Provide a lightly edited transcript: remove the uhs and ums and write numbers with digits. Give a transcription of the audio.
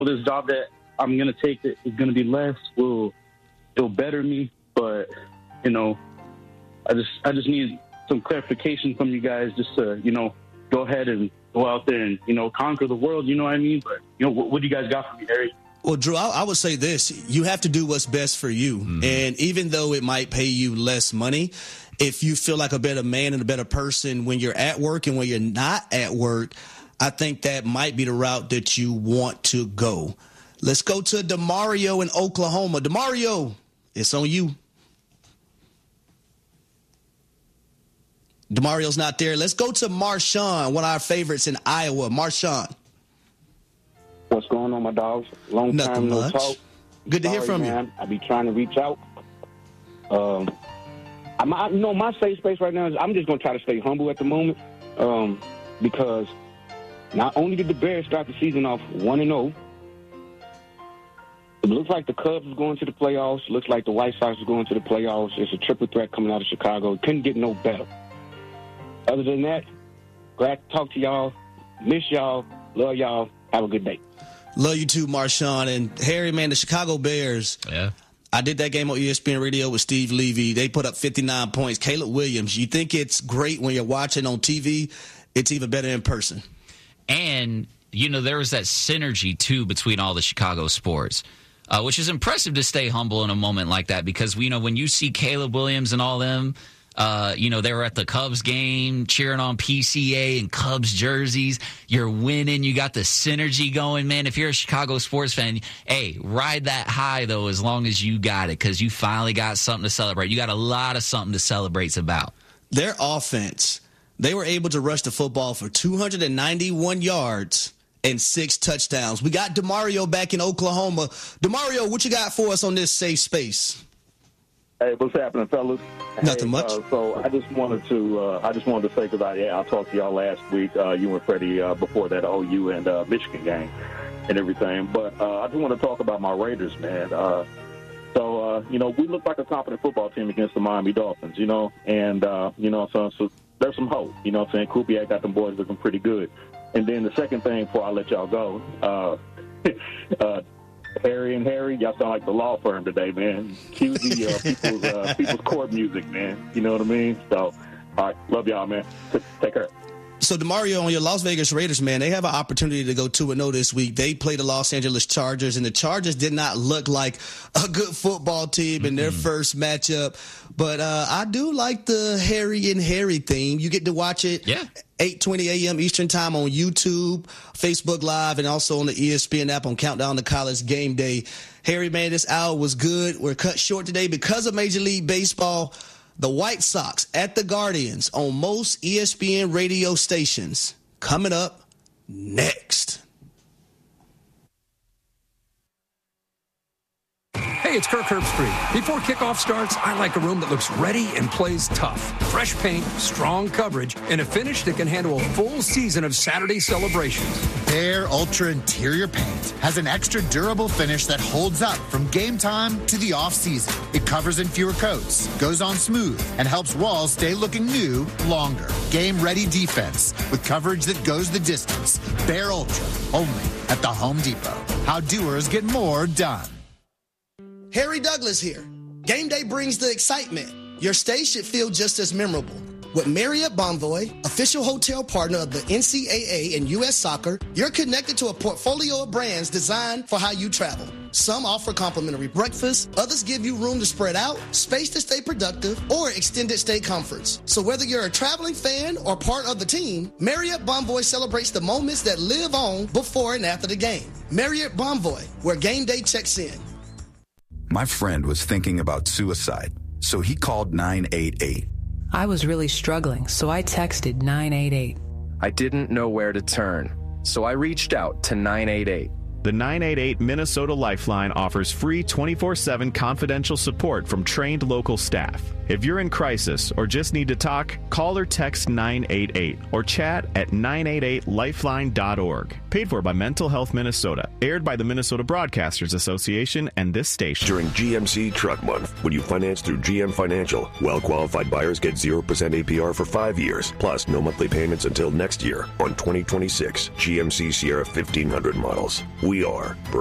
this job that I'm going to take that is going to be less it'll better me. But, I just need some clarification from you guys just to, go ahead and go out there and, conquer the world. You know what I mean? But, what do you guys got for me, Harry? Well, Drew, I would say this. You have to do what's best for you. Mm-hmm. And even though it might pay you less money, if you feel like a better man and a better person when you're at work and when you're not at work, I think that might be the route that you want to go. Let's go to DeMario in Oklahoma. DeMario, it's on you. DeMario's not there. Let's go to Marshawn, one of our favorites in Iowa. Marshawn. What's going on, my dogs? Long Nothing time no much. talk. Good to hear from you. I be trying to reach out. My safe space right now is I'm just going to try to stay humble at the moment because not only did the Bears start the season off 1-0, it looks like the Cubs is going to the playoffs. Looks like the White Sox is going to the playoffs. It's a triple threat coming out of Chicago. It couldn't get no better. Other than that, glad to talk to y'all. Miss y'all. Love y'all. Have a good day. Love you too, Marshawn. And Harry, man, the Chicago Bears. Yeah. I did that game on ESPN Radio with Steve Levy. They put up 59 points. Caleb Williams, you think it's great when you're watching on TV. It's even better in person. And, there was that synergy, too, between all the Chicago sports, which is impressive to stay humble in a moment like that because, when you see Caleb Williams and all them, they were at the Cubs game cheering on PCA and Cubs jerseys. You're winning. You got the synergy going, man. If you're a Chicago sports fan, hey, ride that high, though, as long as you got it because you finally got something to celebrate. You got a lot of something to celebrate about. Their offense, they were able to rush the football for 291 yards and 6 touchdowns. We got DeMario back in Oklahoma. DeMario, what you got for us on this safe space? Hey, what's happening, fellas? Nothing much. So I just wanted to say because I talked to y'all last week, you and Freddie, before that OU and Michigan game and everything. But I just want to talk about my Raiders, man. So we look like a competent football team against the Miami Dolphins, and so there's some hope. You know what I'm saying? Kubiak got them boys looking pretty good. And then the second thing before I let y'all go, Harry and Harry, y'all sound like the law firm today, man. Cue the people's court music, man. You know what I mean? So, all right, love y'all, man. Take care. So, DeMario, on your Las Vegas Raiders, man, they have an opportunity to go 2-0 this week. They play the Los Angeles Chargers, and the Chargers did not look like a good football team in their first matchup. But I do like the Harry and Harry theme. You get to watch it 8:20 a.m. Eastern Time on YouTube, Facebook Live, and also on the ESPN app on Countdown to College Game Day. Harry, man, this hour was good. We're cut short today because of Major League Baseball. The White Sox at the Guardians on most ESPN radio stations. Coming up next. Hey, it's Kirk Herbstreit. Before kickoff starts, I like a room that looks ready and plays tough. Fresh paint, strong coverage, and a finish that can handle a full season of Saturday celebrations. Behr Ultra Interior Paint has an extra durable finish that holds up from game time to the off-season. It covers in fewer coats, goes on smooth, and helps walls stay looking new longer. Game-ready defense with coverage that goes the distance. Behr Ultra, only at the Home Depot. How doers get more done. Harry Douglas here. Game day brings the excitement. Your stay should feel just as memorable. With Marriott Bonvoy, official hotel partner of the NCAA and U.S. Soccer, you're connected to a portfolio of brands designed for how you travel. Some offer complimentary breakfast, others give you room to spread out, space to stay productive, or extended stay comforts. So whether you're a traveling fan or part of the team, Marriott Bonvoy celebrates the moments that live on before and after the game. Marriott Bonvoy, where game day checks in. My friend was thinking about suicide, so he called 988. I was really struggling, so I texted 988. I didn't know where to turn, so I reached out to 988. The 988 Minnesota Lifeline offers free 24/7 confidential support from trained local staff. If you're in crisis or just need to talk, call or text 988 or chat at 988lifeline.org. Paid for by Mental Health Minnesota. Aired by the Minnesota Broadcasters Association and this station. During GMC Truck Month, when you finance through GM Financial, well-qualified buyers get 0% APR for 5 years, plus no monthly payments until next year on 2026 GMC Sierra 1500 models. We are